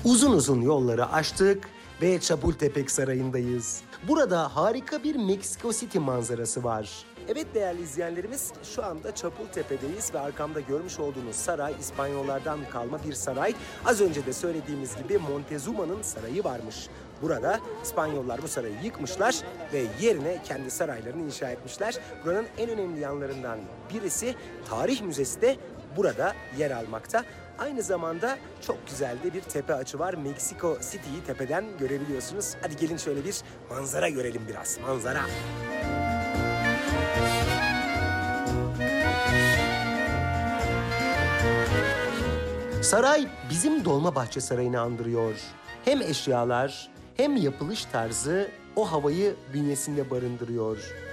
Uzun uzun yolları aştık ve Chapultepec Sarayı'ndayız. Burada harika bir Mexico City manzarası var. Evet değerli izleyenlerimiz, şu anda Chapultepec'deyiz ve arkamda görmüş olduğunuz saray İspanyollardan kalma bir saray. Az önce de söylediğimiz gibi Montezuma'nın sarayı varmış. Burada İspanyollar bu sarayı yıkmışlar ve yerine kendi saraylarını inşa etmişler. Buranın en önemli yanlarından birisi tarih müzesi de burada yer almakta. Aynı zamanda çok güzel de bir tepe açı var. Mexico City'yi tepeden görebiliyorsunuz. Hadi gelin şöyle bir manzara görelim biraz. Manzara. Saray bizim Dolmabahçe Sarayı'nı andırıyor. Hem eşyalar hem yapılış tarzı o havayı bünyesinde barındırıyor.